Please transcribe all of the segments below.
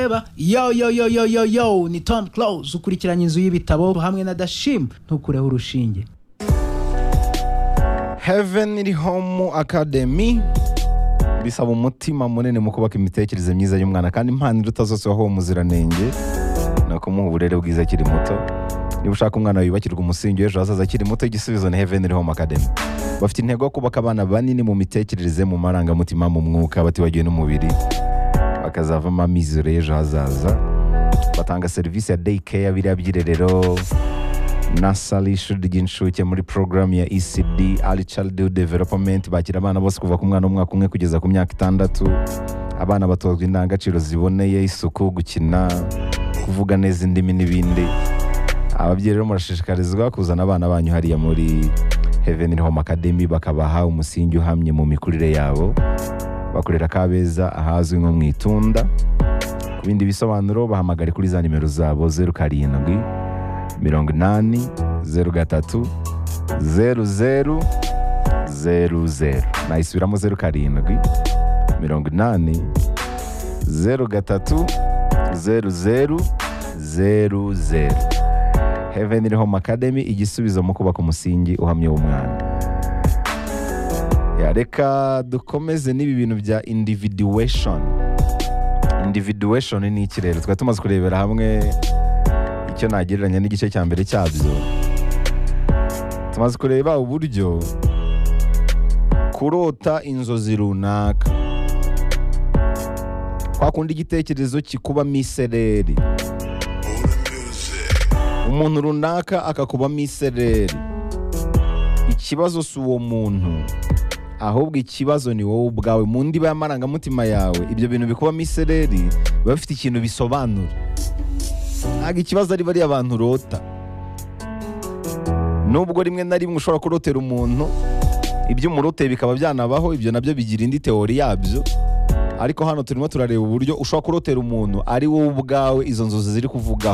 Yo, ni Tom Close ukurikiranye inzu y'ibitabo hamwe na Dashim ntukureho urushinge. Heavenly Home Academy bisaba umutima munini mu kubaka imitekerereze myiza y'umwana kandi impano iruta zose waho umuziranenge no kumuha uburere bwiza akiri muto. Niba ushaka umwana wiyubakirwa umusingi w'ejo hazaza akiri muto, igisubizo ni Heavenly Home Academy. Bafite intego yo kubaka abana banini mu mitekerereze, mu marangamutima, mu mwuka, batibagiwe n'umubiri, bakazavamo amizero y'ejo hazaza. Batanga serivisi ya day care, biriya by'irerero, nursery, ishuri ry'inshuke muri program ya ECD, Early Childhood Development. Bakira abana bose kuva ku mwana w'umwaka umwe kugeza ku myaka 6. Abana batozwa indangagaciro ziboneye, isuku, gukina, kuvuga neza indimi n'ibindi. Ababyeyi rero murashishikarizwa kuzana abana banyu hariya muri Heavenly Home Academy bakabaha umusingi uhamye mu mikurire yabo. Bakorera Kabeza ahazwi nko mu Itunda. Ku bindi bisobanuro bahamagare kuri za nimero zabo 07 80 03 0000. Nayisubiramo 07 80 03 0000. Heavenly Home Academy, igisubizo mu kubaka umusingi uhamye w'umwana. Reka dukomeze n'ibi bintu bya individuation. Individuation ni iki rero? Twari tumaze kurebera hamwe icyo nagereranya n'igice cya mbere cyabyo. Tumaze kureba uburyo kurota inzozi runaka, kwa kundi igitekerezo kikuba misereri, umuntu runaka akakuba misereri. Ikibazo si uwo muntu, ahubwo ikibazo ni wowe ubwawe. Mu ndiba y'amarangamutima yawe ibyo bintu bikuba misereri biba bifite ikintu bisobanura. Ntabwo ikibazo ari bariya abantu urota. Nubwo rimwe na rimwe ushobora kurotera umuntu ibyo umuroteye bikaba byanabaho, ibyo nabyo bigira indi teori yabyo. Ariko hano turimo turareba uburyo ushobora kurotera umuntu ari wowe ubwawe izo nzozi ziri kuvugaho.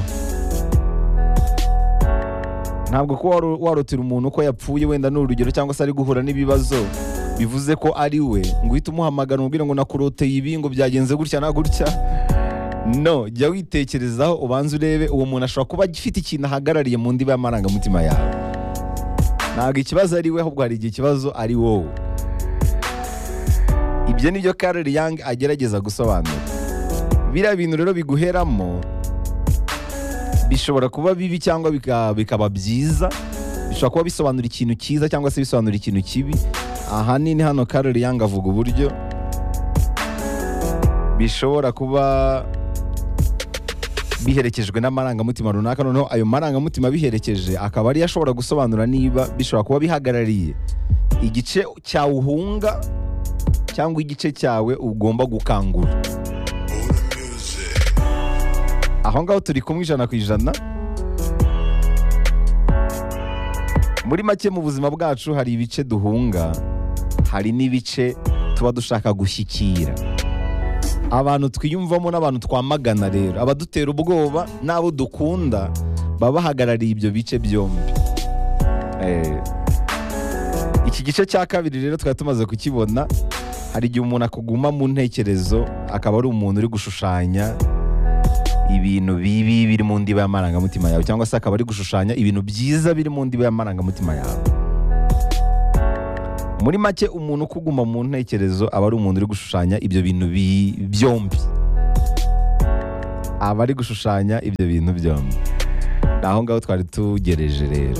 Ntabwo ko warotera umuntu ko yapfuye wenda n'urugero cyangwa se ari guhura n'ibibazo bivuze ko ari we ngo uhite umuhamagara umubwire ngo nakuroteye ibi ngo byagenze gutya na gutya. No, jya witekerezaho ubanze urebe uwo muntu ashobora kuba agifite ikintu ahagarariye mu ndiba y'amarangamutima yawe. Ntabwo ikibazo ari we, ahubwo hari igihe ikibazo ari wowe. Ibyo nibyo Carl Young agerageza gusobanura. Biriya bintu rero biguheramo bishobora kuba bibi cyangwa bikaba byiza. Bishobora kuba bisobanura ikintu cyiza cyangwa se bisobanura ikintu kibi. Ahanini hano Carl Young avuga uburyo bishobora kuba biherekejwe n'amarangamutima runaka, noneho ayo marangamutima biherekeje akaba ari ashobora gusobanura niba bishobora kuba bihagarariye igice cyawe uhunga cyangwa igice cyawe ugomba gukangura. Aho ngaho turi kumwe 100%. Muri make mu buzima bwacu hari ibice duhunga, hari n'ibice tuba dushaka gushyikira. Abantu twiyumvamo n'abantu twamagana rero, abadutera ubwoba n'abo dukunda baba bahagarariye ibyo bice byombi. Iki gice cya kabiri rero twari tumaze kukibona. Hari igihe umuntu akuguma mu ntekerezo akaba ari umuntu uri gushushanya ibintu bibi biri mu ndiba y'amarangamutima yawe, cyangwa se akaba ari gushushanya ibintu byiza biri mu ndiba y'amarangamutima yawe. Muri make umuntu ukuguma mu ntekerezo aba ari umuntu uri gushushanya ibyo bintu byombi. Aba ari gushushanya ibyo bintu byombi. Naho ngaho twari tugereje rero.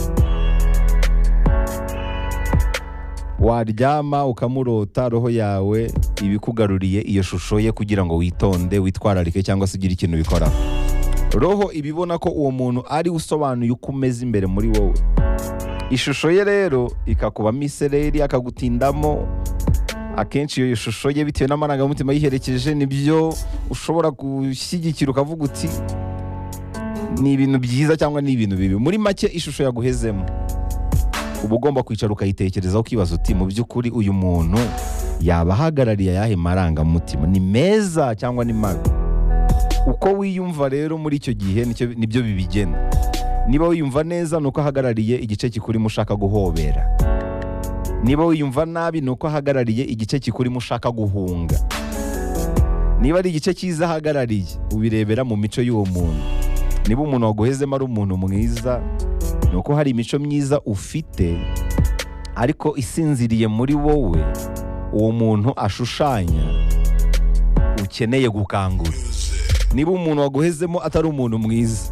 Waryama ukamurota roho yawe ibikugaruriye iyo shusho ye kugira ngo witonde, witwararike cyangwa se ugire ikintu bikora. Roho ibibona ko uwo muntu ari usobanuye uko umeze imbere muri wowe. Ishusho ye rero ikakuba misereri, akagutindamo. Akenshi iyo shusho ye bitewe n'amarangamutima yiherekeje nibyo ushobora gushyigikira ukavuga uti ni ibintu byiza cyangwa ni ibintu bibi. Muri make ishusho yaguhezemo uba ugomba kwicara ukayitekerezaho ukibaza uti mu by'ukuri uyu muntu yaba ahagarariye ayahe marangamutima, ni meza cyangwa ni mabi? Uko wiyumva rero muri icyo gihe nibyo bibigena. Niba wiyumva neza nuko ahagarariye igice kikurimo ushaka guhobera. Niba wiyumva nabi nuko ahagarariye igice kikurimo ushaka guhunga. niba ari igice cyiza ahagarariye ubirebera mu mico y'uwo muntu. Niba umuntu waguhezemo ari umuntu mwiza, ni uko hari imico myiza ufite ariko isinziriye muri wowe, uwo muntu ashushanya ukeneye gukangura. Niba umuntu waguhezemo atari umuntu mwiza,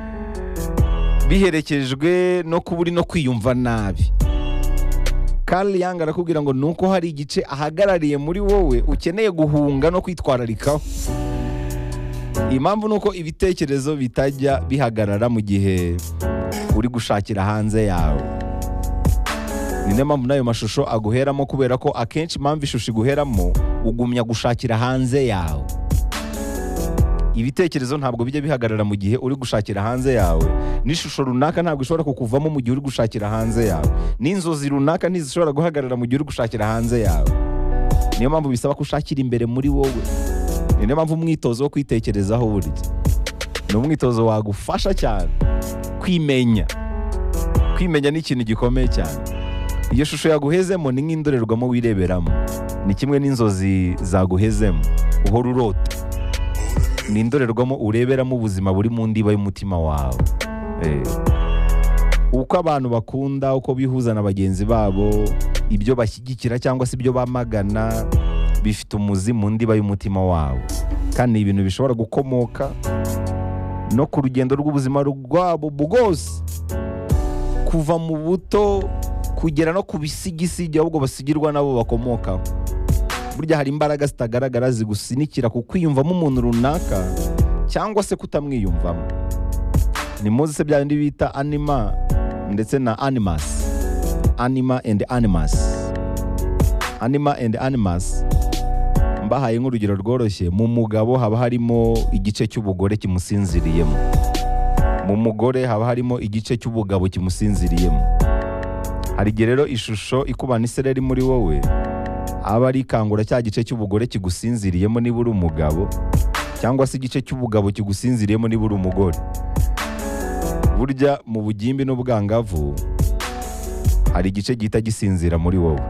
biherekejwe no kuba uri no kwiyumva nabi, Carl Jung arakubwira ngo nuko hari igice ahagarariye muri wowe ukeneye guhunga no kwitwararikaho. Impamvu nuko ibitekerezo bitajya bihagarara mu gihe uri gushakira hanze yawe. Ni niyo mpamvu n'ayo mashusho aguheramo, kubera ko akenshi impamvu ishusho iguheramo ugumya gushakira hanze yawe. Ibitekerezo ntabwo bijya bihagarara mu gihe uri gushakira hanze yawe, n'ishusho runaka ntabwo ishobora kukuvamo mu gihe uri gushakira hanze yawe, n'inzozi runaka ntizishobora guhagarara mu gihe uri gushakira hanze yawe. Niyo mpamvu bisaba ko ushakira imbere muri wowe. Niyo mpamvu umwitozo wo kwitekerezaho burya ni umwitozo wagufasha cyane kwimenya. Kwimenya ni ikintu gikomeye cyane. Iyo shusho yaguhezemo ni nk'indorerwamo wireberamo, ni kimwe n'inzozi zaguhezemo uhora urota. Ni indorerwamo ureberamo ubuzima buri mu ndiba y'umutima wawe. Uko abantu bakunda, uko bihuza na bagenzi babo, ibyo bashyigikira cyangwa se ibyo bamagana, bifite umuzi mu ndiba y'umutima wawe, kandi ni ibintu bishobora gukomoka no ku rugendo rw'ubuzima rwabo bwose, kuva mu buto kugera no ku bisigisigi ahubwo basigirwa nabo bakomokaho. Burya hari imbaraga zitagaragara zigusinikira ku kwiyumvamo umuntu runaka cyangwa se kutamwiyumvamo. Ni muzi se bya bindi bita anima ndetse na animus. Anima and animus. Anima and animus, mbahaye nk'urugero rworoshye. Mu mugabo haba harimo igice cy'ubugore kimusinziriyemo, mu mugore haba harimo igice cy'ubugabo kimusinziriyemo. Hari igihe rero ishusho ikubana isereri muri wowe aba ari ikangura cya gice cy'ubugore kigusinziriyemo niba uri umugabo, cyangwa se igice cy'ubugabo kigusinziriyemo niba uri umugore. Burya mu bugimbi n'ubwangavu hari igice gihita gisinzira muri wowe.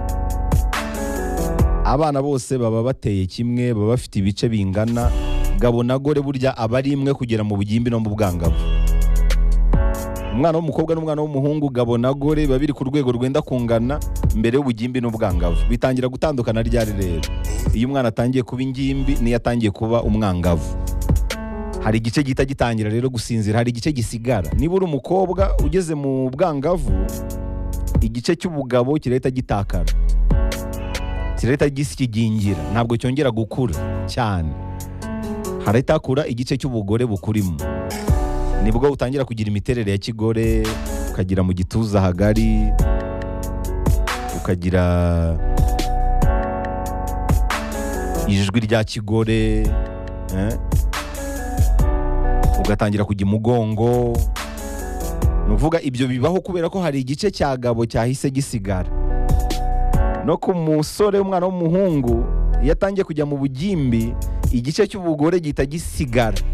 Abana bose baba bateye kimwe, baba bafite ibice bingana. Gabo na gore burya aba ari imwe kugera mu bugimbi no mu bwangavu. Umwana w'umukobwa n'umwana w'umuhungu, gabo na gore biba biri ku rwego rwenda kungana mbere y'ubugimbi n'ubwangavu. Bitangira gutandukana ryari rero? Iyo umwana atangiye kuba ingimbi niyo atangiye kuba umwangavu. Hari igice gihita gitangira rero gusinzira, hari igice gisigara. Niba uri umukobwa ugeze mu bwangavu, igice cy'ubugabo kirahita gitakara, kirahita gisigingira, ntabwo cyongera gukura cyane. Harahita hakura igice cy'ubugore bukurimo. Nibwo utangira kugira imiterere ya kigore, ukagira mu gituza hagari, ukagira ijwi rya kigore, ugatangira kujya umugongo. Nuvuga ibyo bibaho kubera ko hari igice cya gabo cyahise gisigara. No ku musore w'umwana w'umuhungu iyo atangiye kujya mu bugimbi, igice cy'ubugore gihita gisigara,